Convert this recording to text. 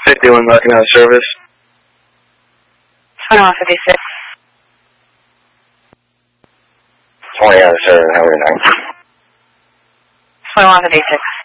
51 marking out of service. 2156. 20 out of service, Highway 9. 2156.